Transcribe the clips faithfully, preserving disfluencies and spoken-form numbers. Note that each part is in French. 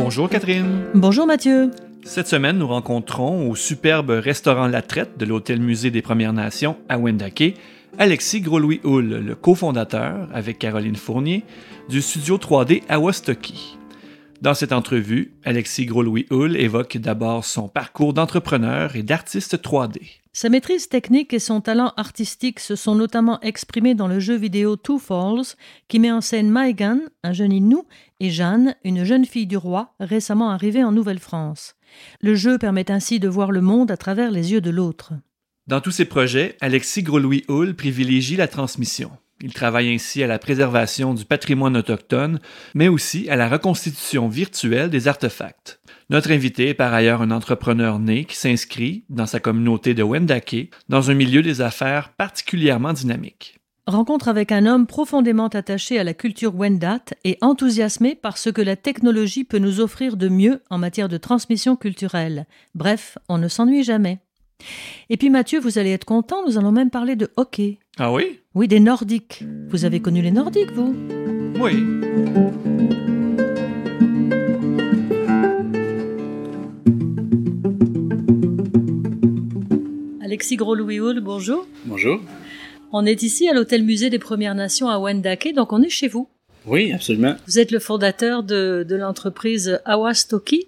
Bonjour Catherine. Bonjour Mathieu. Cette semaine, nous rencontrons au superbe restaurant La Traite de l'Hôtel-Musée des Premières Nations à Wendake, Alexis Gros-Louis-Hull, le cofondateur, avec Caroline Fournier, du studio trois D Awastoki. Dans cette entrevue, Alexis Gros-Louis-Hull évoque d'abord son parcours d'entrepreneur et d'artiste trois D. Sa maîtrise technique et son talent artistique se sont notamment exprimés dans le jeu vidéo Two Falls, qui met en scène Maegan, un jeune Innu, et Jeanne, une jeune fille du roi, récemment arrivée en Nouvelle-France. Le jeu permet ainsi de voir le monde à travers les yeux de l'autre. Dans tous ses projets, Alexis Gros-Louis-Hull privilégie la transmission. Il travaille ainsi à la préservation du patrimoine autochtone, mais aussi à la reconstitution virtuelle des artefacts. Notre invité est par ailleurs un entrepreneur né qui s'inscrit, dans sa communauté de Wendake, dans un milieu des affaires particulièrement dynamique. Rencontre avec un homme profondément attaché à la culture Wendat et enthousiasmé par ce que la technologie peut nous offrir de mieux en matière de transmission culturelle. Bref, on ne s'ennuie jamais. Et puis Mathieu, vous allez être content, nous allons même parler de hockey. Ah oui? Oui, des Nordiques. Vous avez connu les Nordiques, vous? Oui. Alexis Gros-Louis-Hull, bonjour. Bonjour. On est ici à l'Hôtel-Musée des Premières Nations à Wendake, donc on est chez vous. Oui, absolument. Vous êtes le fondateur de, de l'entreprise Awastoki.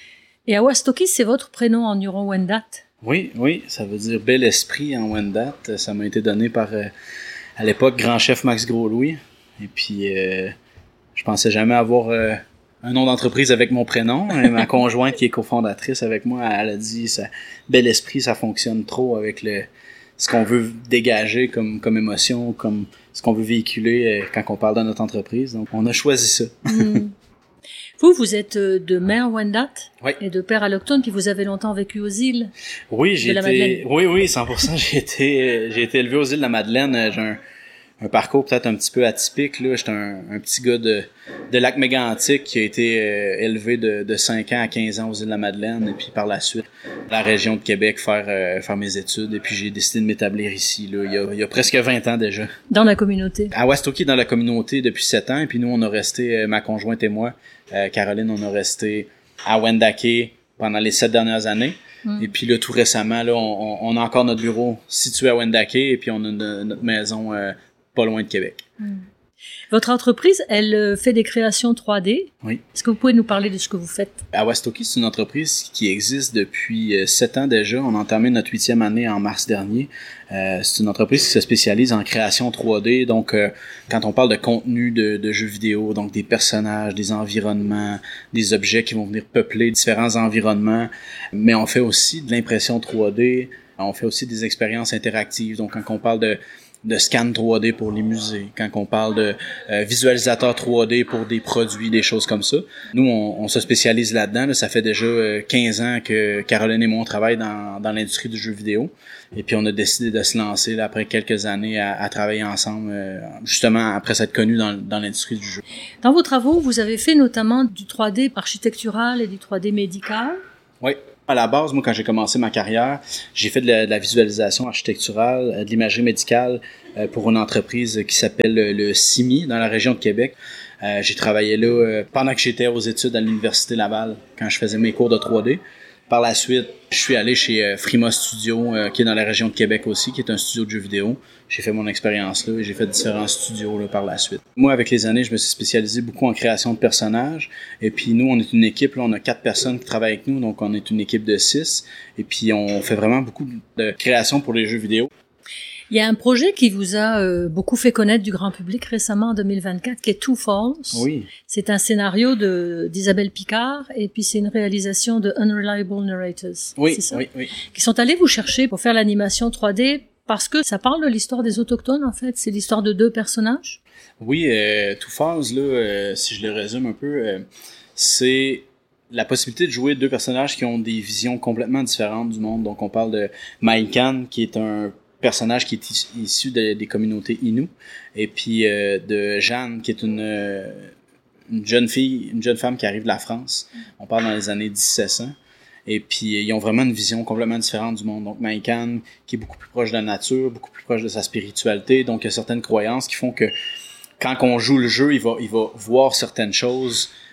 Et Awastoki, c'est votre prénom en Huron-Wendat? Oui, oui, ça veut dire bel esprit en Wendat. Ça m'a été donné par, euh, à l'époque, grand chef Max Gros-Louis. Et puis, euh, je pensais jamais avoir euh, un nom d'entreprise avec mon prénom. Et ma conjointe, qui est cofondatrice avec moi, elle a dit ça, bel esprit, ça fonctionne trop avec le ce qu'on veut dégager comme, comme émotion, comme ce qu'on veut véhiculer euh, quand on parle de notre entreprise. Donc, on a choisi ça. Mmh. Vous, vous êtes de mère Wendat oui. et de père allochtone, puis vous avez longtemps vécu aux îles oui, j'ai de la été, Madeleine. Oui, oui, cent pour cent. J'ai été, j'ai été élevé aux îles de la Madeleine. J'ai un, un parcours peut-être un petit peu atypique. Là. J'étais un, un petit gars de, de Lac-Mégantic qui a été euh, élevé de, de cinq ans à quinze ans aux îles de la Madeleine. Et puis par la suite, la région de Québec, faire, euh, faire mes études. Et puis j'ai décidé de m'établir ici, là, il y a, il y a presque vingt ans déjà. Dans la communauté? À Awastoki, dans la communauté depuis sept ans. Et puis nous, on a resté, euh, ma conjointe et moi, euh, Caroline, on a resté à Wendake pendant les sept dernières années. Mm. Et puis là, tout récemment, là, on, on a encore notre bureau situé à Wendake et puis on a de, notre maison euh, pas loin de Québec. Mm. Votre entreprise, elle fait des créations trois D. Oui. Est-ce que vous pouvez nous parler de ce que vous faites? Awastoki, c'est une entreprise qui existe depuis euh, sept ans déjà. On a entamé notre huitième année en mars dernier. Euh, c'est une entreprise qui se spécialise en création trois D. Donc, euh, quand on parle de contenu de, de jeux vidéo, donc des personnages, des environnements, des objets qui vont venir peupler différents environnements, mais on fait aussi de l'impression trois D. On fait aussi des expériences interactives. Donc, quand on parle de de scan trois D pour les musées, quand on parle de euh, visualisateur trois D pour des produits, des choses comme ça. Nous, on, on se spécialise là-dedans. Là. Ça fait déjà euh, quinze ans que Caroline et moi, on travaille dans, dans l'industrie du jeu vidéo. Et puis, on a décidé de se lancer, là, après quelques années, à, à travailler ensemble, euh, justement, après s'être connus dans, dans l'industrie du jeu. Dans vos travaux, vous avez fait notamment du trois D architectural et du trois D médical. Oui. À la base, moi, quand j'ai commencé ma carrière, j'ai fait de la, de la visualisation architecturale, de l'imagerie médicale euh, pour une entreprise qui s'appelle le, le C I M I dans la région de Québec. Euh, j'ai travaillé là euh, pendant que j'étais aux études à l'Université Laval, quand je faisais mes cours de trois D. Par la suite, je suis allé chez euh, Frima Studio, euh, qui est dans la région de Québec aussi, qui est un studio de jeux vidéo. J'ai fait mon expérience là et j'ai fait différents studios là, par la suite. Moi, avec les années, je me suis spécialisé beaucoup en création de personnages. Et puis nous, on est une équipe, là, on a quatre personnes qui travaillent avec nous, donc on est une équipe de six. Et puis on fait vraiment beaucoup de création pour les jeux vidéo. Il y a un projet qui vous a euh, beaucoup fait connaître du grand public récemment en deux mille vingt-quatre, qui est Two Falls. Oui. C'est un scénario de d'Isabelle Picard et puis c'est une réalisation de Unreliable Narrators. Oui, c'est ça? oui, oui. Qui sont allés vous chercher pour faire l'animation trois D parce que ça parle de l'histoire des Autochtones, en fait. C'est l'histoire de deux personnages. Oui, euh, Two Falls, là, euh, si je le résume un peu, euh, c'est la possibilité de jouer deux personnages qui ont des visions complètement différentes du monde. Donc, on parle de Maegan, qui est un personnage qui est issu de, des communautés Innu, et puis euh, de Jeanne, qui est une, euh, une jeune fille, une jeune femme qui arrive de la France. On parle dans les années dix-sept cents. Et puis, ils ont vraiment une vision complètement différente du monde. Donc, Maegan, qui est beaucoup plus proche de la nature, beaucoup plus proche de sa spiritualité. Donc, il y a certaines croyances qui font que quand on joue le jeu, il va, il va voir certaines choses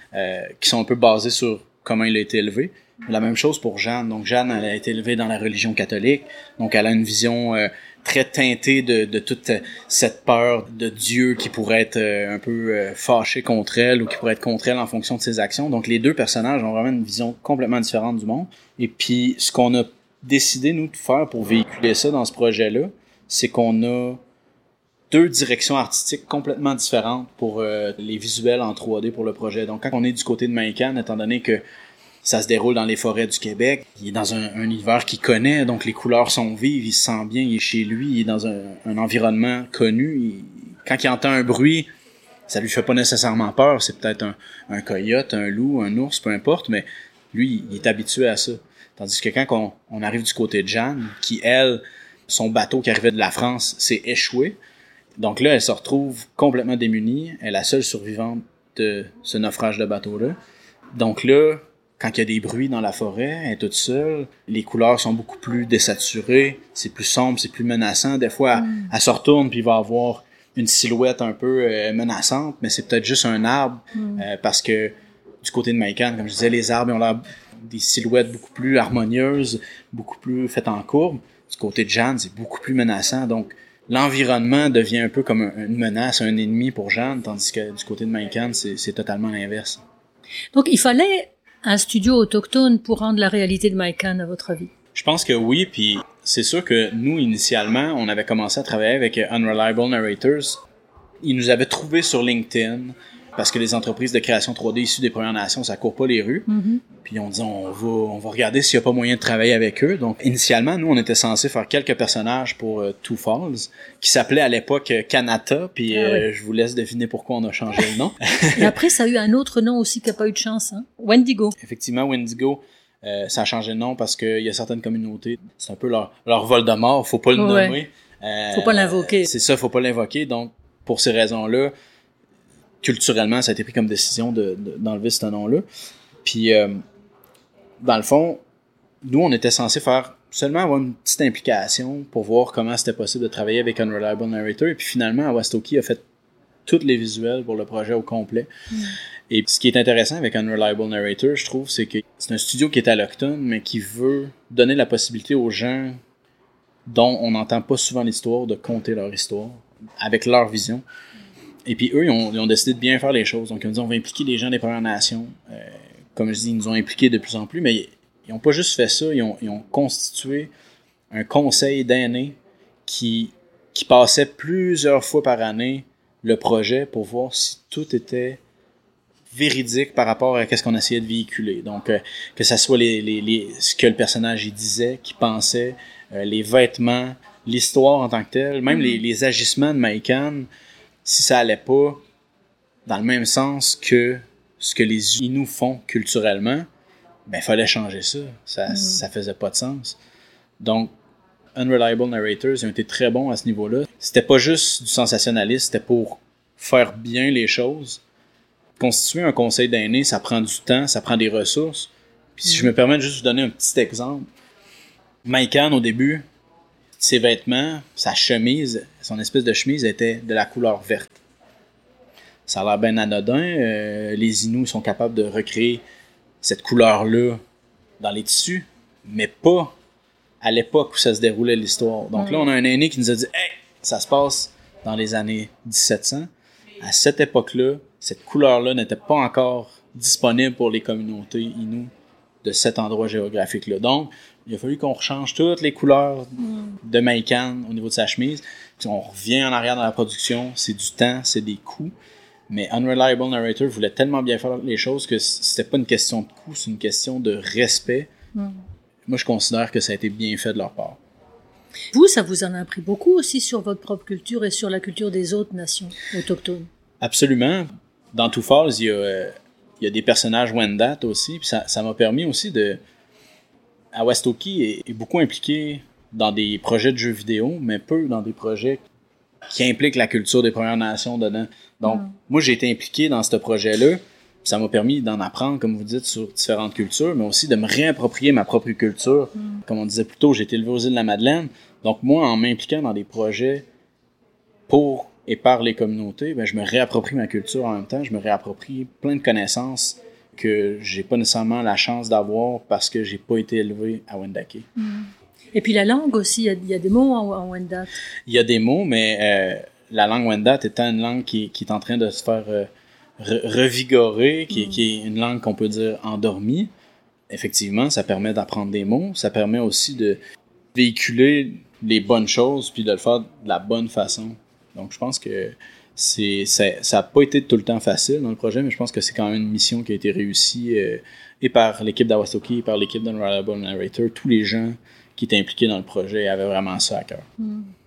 euh, qui sont un peu basés sur comment il a été élevé. La même chose pour Jeanne. Donc Jeanne, elle a été élevée dans la religion catholique, donc elle a une vision euh, très teintée de, de toute cette peur de Dieu qui pourrait être euh, un peu euh, fâché contre elle ou qui pourrait être contre elle en fonction de ses actions. Donc les deux personnages ont vraiment une vision complètement différente du monde. Et puis ce qu'on a décidé, nous, de faire pour véhiculer ça dans ce projet-là, c'est qu'on a deux directions artistiques complètement différentes pour euh, les visuels en trois D pour le projet. Donc quand on est du côté de Maïkan, étant donné que ça se déroule dans les forêts du Québec, il est dans un, un univers qu'il connaît, donc les couleurs sont vives, il se sent bien, il est chez lui, il est dans un, un environnement connu. Il, quand il entend un bruit, ça lui fait pas nécessairement peur, c'est peut-être un, un coyote, un loup, un ours, peu importe, mais lui, il est habitué à ça. Tandis que quand on, on arrive du côté de Jeanne, qui, elle, son bateau qui arrivait de la France s'est échoué, donc là, elle se retrouve complètement démunie, elle est la seule survivante de ce naufrage de bateau-là. Donc là, quand il y a des bruits dans la forêt, elle est toute seule, les couleurs sont beaucoup plus désaturées, c'est plus sombre, c'est plus menaçant. Des fois, mm. elle, elle se retourne puis il va avoir une silhouette un peu euh, menaçante, mais c'est peut-être juste un arbre, mm. euh, parce que du côté de Maïkan, comme je disais, les arbres ont l'air des silhouettes beaucoup plus harmonieuses, beaucoup plus faites en courbe. Du côté de Jeanne, c'est beaucoup plus menaçant. Donc, l'environnement devient un peu comme un, une menace, un ennemi pour Jeanne, tandis que du côté de Maïkan, c'est, c'est totalement l'inverse. Donc, il fallait un studio autochtone pour rendre la réalité de Maïkan, à votre avis? Je pense que oui, puis c'est sûr que nous, initialement, on avait commencé à travailler avec Unreliable Narrators. Ils nous avaient trouvé sur LinkedIn, parce que les entreprises de création trois D issues des Premières Nations, ça court pas les rues. Mm-hmm. Puis on dit, on va, on va regarder s'il y a pas moyen de travailler avec eux. Donc, initialement, nous, on était censé faire quelques personnages pour euh, Two Falls, qui s'appelait à l'époque euh, Kanata, puis ah, euh, oui. Je vous laisse deviner pourquoi on a changé le nom. Et après, ça a eu un autre nom aussi qui a pas eu de chance, hein? Wendigo. Effectivement, Wendigo, euh, ça a changé de nom parce qu'il y a certaines communautés, c'est un peu leur, leur Voldemort, faut pas le ouais. nommer. Euh, faut pas l'invoquer. C'est ça, faut pas l'invoquer. Donc, pour ces raisons-là, culturellement, ça a été pris comme décision de, de, d'enlever ce nom-là. Puis, euh, dans le fond, nous, on était censé faire seulement avoir une petite implication pour voir comment c'était possible de travailler avec Unreliable Narrator. Et puis, finalement, Awastoki a fait tous les visuels pour le projet au complet. Mm. Et ce qui est intéressant avec Unreliable Narrator, je trouve, c'est que c'est un studio qui est alloctone, mais qui veut donner la possibilité aux gens dont on n'entend pas souvent l'histoire de conter leur histoire avec leur vision. Et puis eux, ils ont, ils ont décidé de bien faire les choses. Donc ils ont dit, on va impliquer les gens des Premières Nations. Euh, comme je dis, ils nous ont impliqués de plus en plus, mais ils n'ont pas juste fait ça, ils ont, ils ont constitué un conseil d'aînés qui, qui passait plusieurs fois par année le projet pour voir si tout était véridique par rapport à ce qu'on essayait de véhiculer. Donc, euh, que ça soit les, les, les, ce que le personnage y disait, qu'il pensait, euh, les vêtements, l'histoire en tant que telle, même mm-hmm. les, les agissements de Maïkan, si ça allait pas dans le même sens que ce que les Inuits font culturellement, ben, il fallait changer ça. Ça, mm-hmm. ça faisait pas de sens. Donc, Unreliable Narrators, ils ont été très bons à ce niveau-là. C'était pas juste du sensationnalisme, c'était pour faire bien les choses. Constituer un conseil d'aînés, ça prend du temps, ça prend des ressources. Puis si mm-hmm. je me permets de juste vous donner un petit exemple. Maïkan, au début, ses vêtements, sa chemise, son espèce de chemise était de la couleur verte. Ça a l'air bien anodin. Euh, les Inuits sont capables de recréer cette couleur-là dans les tissus, mais pas à l'époque où ça se déroulait l'histoire. Donc mm. là, on a un aîné qui nous a dit « Hey, ça se passe dans les années dix-sept cents. » À cette époque-là, cette couleur-là n'était pas encore disponible pour les communautés Inuits de cet endroit géographique-là. Donc, il a fallu qu'on rechange toutes les couleurs mm. de Maïkan au niveau de sa chemise. Puis on revient en arrière dans la production. C'est du temps, c'est des coûts. Mais Unreliable Narrator voulait tellement bien faire les choses que c'était pas une question de coût, c'est une question de respect. Mm. Moi, je considère que ça a été bien fait de leur part. Vous, ça vous en a appris beaucoup aussi sur votre propre culture et sur la culture des autres nations autochtones? Absolument. Dans Two Falls, il y a, euh, il y a des personnages Wendat aussi. Puis ça, ça m'a permis aussi de... Awastoki est, est beaucoup impliqué dans des projets de jeux vidéo, mais peu dans des projets qui impliquent la culture des Premières Nations dedans. Donc, mm. moi, j'ai été impliqué dans ce projet-là. Ça m'a permis d'en apprendre, comme vous dites, sur différentes cultures, mais aussi de me réapproprier ma propre culture. Mm. Comme on disait plus tôt, j'ai été élevé aux îles de la Madeleine. Donc, moi, en m'impliquant dans des projets pour et par les communautés, ben, je me réapproprie ma culture en même temps, je me réapproprie plein de connaissances que j'ai pas nécessairement la chance d'avoir parce que j'ai pas été élevé à Wendake. Mmh. Et puis la langue aussi, il y a, il y a des mots en, en Wendat. Il y a des mots, mais euh, la langue Wendat étant une langue qui, qui est en train de se faire euh, re- revigorer, qui, mmh. qui est une langue qu'on peut dire endormie, effectivement, ça permet d'apprendre des mots, ça permet aussi de véhiculer les bonnes choses puis de le faire de la bonne façon. Donc, je pense que c'est, ça n'a pas été tout le temps facile dans le projet, mais je pense que c'est quand même une mission qui a été réussie euh, et par l'équipe d'Awasoki, et par l'équipe d'Unreliable Narrator. Tous les gens qui étaient impliqués dans le projet avaient vraiment ça à cœur. Mm.